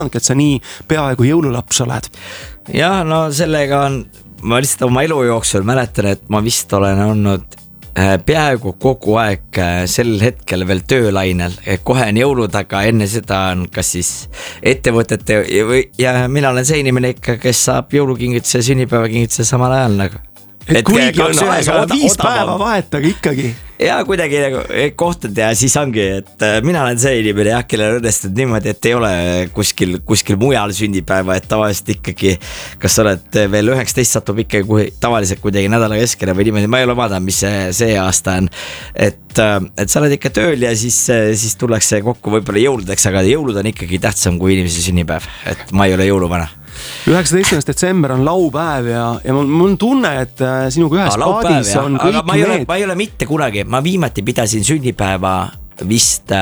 et sa nii peaaegu jõululaps oled. Jah, no sellega on, ma lihtsalt oma elu jooksul mäletan, et ma vist olen olnud peaaegu kogu aeg sel hetkel veel töölainel, kohe on jõulud, aga enne seda on kas siis ettevõtete ja mina olen see inimene ikka, kes saab jõulukingituse ja sünnipäevakingituse samal ajal nagu. Et kuigi on aega 5 päeva vahetage ikkagi. Ja kuidagi nagu kohtad ja siis ongi, et mina olen see inimene jah, kellel õnnestud niimoodi, et ei ole kuskil mujal sünnipäeva, et tavaliselt ikkagi, kas sa oled veel 19 satub ikkagi tavaliselt kuidagi nädala keskele või niimoodi, ma ei ole vaadanud, mis see aasta on, et sa oled ikka tööl ja siis tullakse kokku võib-olla jõuludeks, aga jõulud on ikkagi tähtsam kui inimese sünnipäev, et ma ei ole jõuluvana. 19. detsember on laupäev ja mul on tunne, et sinuga ühes paadis on kõik aga ma ei ole mitte kunagi, ma viimati pidasin sünnipäeva vist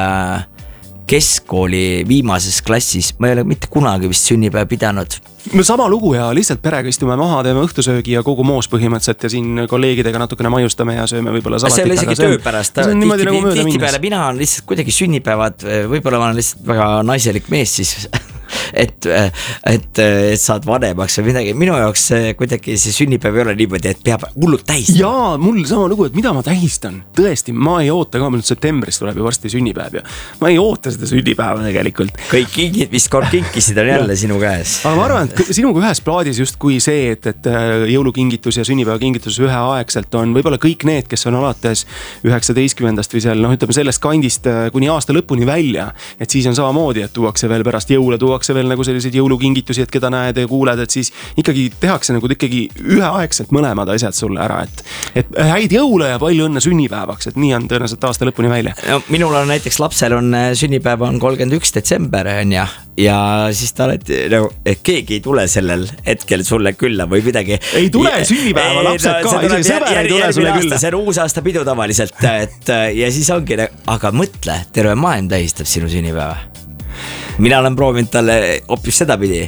keskkooli viimases klassis, ma ei ole mitte kunagi vist sünnipäeva pidanud. Me sama lugu ja lihtsalt perega istume maha, teeme õhtusöögi ja kogu moos põhimõtteliselt ja siin kolleegidega natukene maiustame ja sööme võib-olla salatit. See oli isegi töö pärast, tihtipeale mina on lihtsalt kuidagi sünnipäevad, võib-olla ma olen lihtsalt väga naiselik mees siis et saad vanemaks või midagi. Minu jaoks kuidagi see sünnipäev ei ole niimoodi, et peab hullult tähistama. Jaa, mul sama lugu, et mida ma tähistan. Tõesti, ma ei oota ka, nüüd septembris tuleb ju varsti sünnipäev ja ma ei oota seda sünnipäeva tegelikult. Kõik kingid, mis kord kinkisid on jälle sinu käes. Aga ma arvan, et sinuga ühes plaadis just kui see, et jõulukingitus ja sünnipäevakingitus üheaegselt on võib-olla kõik need, kes on alates 19. või seal, ütleme sellest kandist kuni aasta lõpuni välja, et siis on samamoodi, et tuuakse veel pärast jõule, tuuakse veel nagu selliseid jõulukingitusi, et keda näed ja kuuled, et siis ikkagi tehakse nagu ikkagi üheaegselt mõlemad asjad sulle ära, et häid jõule ja palju õnne sünnipäevaks, et nii on tõenäoliselt aasta lõpuni välja. No, minul on näiteks lapsel on sünnipäev on 31. detsember on ja siis ta oleti, no, keegi ei tule sellel hetkel sulle külla või midagi. Ei tule sünnipäeva lapsed ka, isegi sõber ei tule sulle külla. See on uus aasta pidu tavaliselt, ja siis ongi, aga mõtle, terve maailm tähistab sinu sünnipäeva. Mina olen proovinud talle hoopis seda pidi,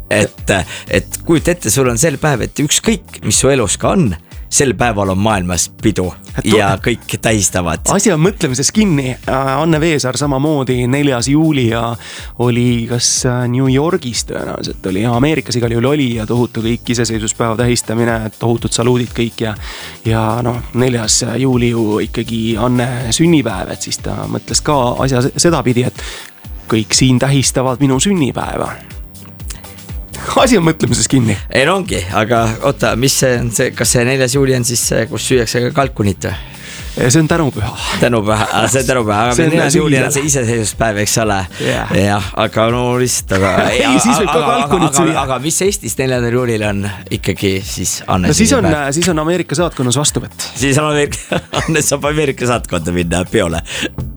et kujuta ette, sul on sel päev, et ükskõik, mis su elus ka on, sel päeval on maailmas pidu ja kõik tähistavad. Asi on mõtlemises kinni. Anne Veesaar samamoodi 4. juuli ja oli kas New Yorgis tõenäoliselt oli ja Ameerikas igal juhul oli ja tohutu kõik iseseisvuspäeva tähistamine, tohutud saluudid kõik ja no 4. juuli ju ikkagi Anne sünnipäev, et siis ta mõtles ka asja seda pidi, et kõik siin tähistavad minu sünnipäeva. Asi on mõtlemises kinni. Ei no ongi, aga oota, mis see on see, kas see 4. juuli on siis see, kus süüakse ka kalkunit või? See on tänupäha. See on tänupäha, aga 4. juuli on see iseseisvuspäev, eks ole. Jah, aga no lihtsalt aga mis Eestis 4. juulil on ikkagi siis Anne sünnipäev? Siis on Ameerika saatkonnas vastuvõtt. Siis on Anne saab Ameerika saatkonda minna peole.